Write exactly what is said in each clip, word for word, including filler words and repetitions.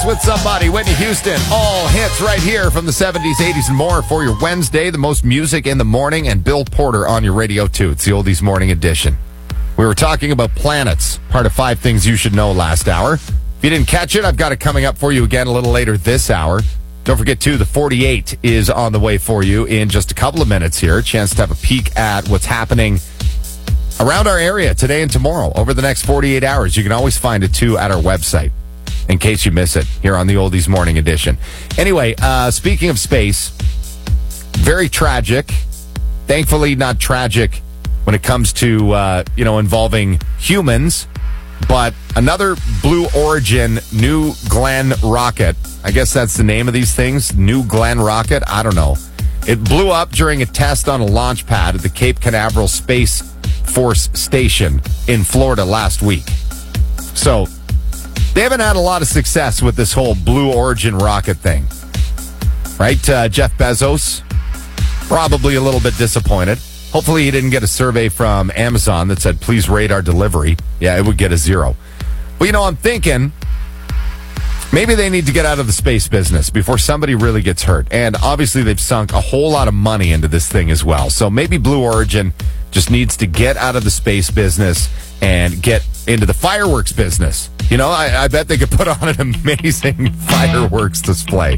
with Somebody, Whitney Houston. All hits right here from the seventies, eighties, and more for your Wednesday. The most music in the morning, and Bill Porter on your radio, too. It's the Oldies Morning Edition. We were talking about planets, part of five things you should know last hour. If you didn't catch it, I've got it coming up for you again a little later this hour. Don't forget, too, the forty-eight is on the way for you in just a couple of minutes here. A chance to have a peek at what's happening around our area today and tomorrow. Over the next forty-eight hours, you can always find it, too, at our website, in case you miss it, here on the Oldies Morning Edition. Anyway, uh, speaking of space, very tragic. Thankfully, not tragic when it comes to, uh, you know, involving humans. But another Blue Origin New Glenn rocket, I guess that's the name of these things, New Glenn rocket, I don't know. It blew up during a test on a launch pad at the Cape Canaveral Space Force Station in Florida last week. So, they haven't had a lot of success with this whole Blue Origin rocket thing. Right? Uh, Jeff Bezos, probably a little bit disappointed. Hopefully he didn't get a survey from Amazon that said, please rate our delivery. Yeah, it would get a zero. But, you know, I'm thinking maybe they need to get out of the space business before somebody really gets hurt. And obviously they've sunk a whole lot of money into this thing as well. So maybe Blue Origin just needs to get out of the space business and get into the fireworks business. You know, I, I bet they could put on an amazing fireworks display.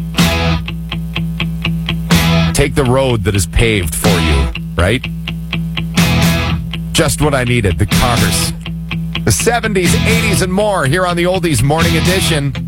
Take the road that is paved for you, right? Just what I needed, the cars. The seventies, eighties, and more here on the Oldies Morning Edition.